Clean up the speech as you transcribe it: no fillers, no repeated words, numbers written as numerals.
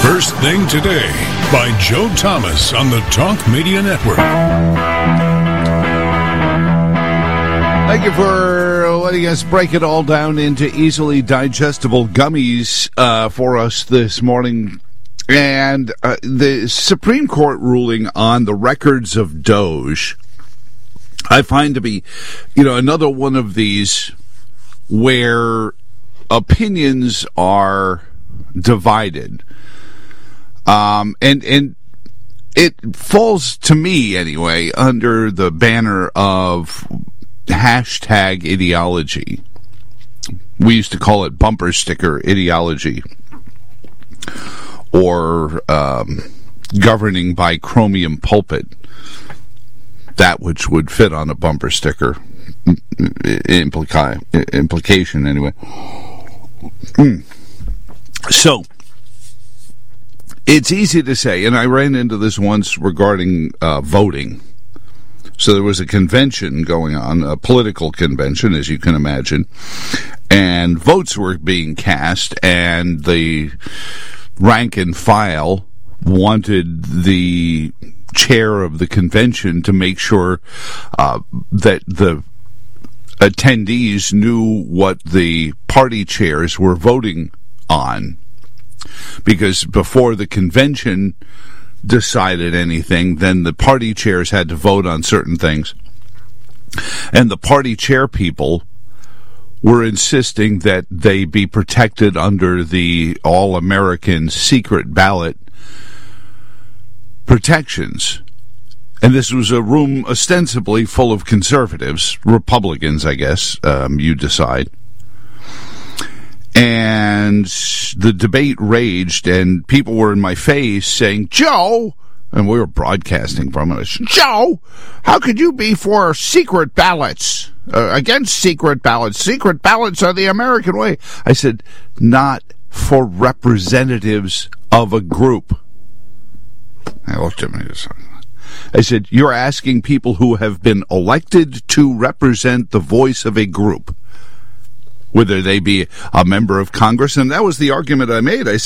First Thing Today by Joe Thomas on the Talk Media Network. Thank you for letting us break it all down into easily digestible gummies for us this morning. And the Supreme Court ruling on the records of Doge, I find to be, another one of these where opinions are divided. And it falls, to me anyway, under the banner of hashtag ideology. We used to call it bumper sticker ideology, or governing by chromium pulpit, that which would fit on a bumper sticker. Implication anyway. So it's easy to say, and I ran into this once regarding voting. So there was a convention going on, a political convention, as you can imagine, and votes were being cast, and the rank and file wanted the chair of the convention to make sure that the attendees knew what the party chairs were voting on. Because before the convention decided anything, then the party chairs had to vote on certain things. And the party chair people were insisting that they be protected under the all-American secret ballot protections. And this was a room ostensibly full of conservatives, Republicans, I guess, you decide. And the debate raged, and people were in my face saying, Joe, and we were broadcasting from it, Joe, how could you be for secret ballots, against secret ballots? Secret ballots are the American way. I said, not for representatives of a group. I looked at me. I said, you're asking people who have been elected to represent the voice of a group, whether they be a member of Congress. And that was the argument I made. I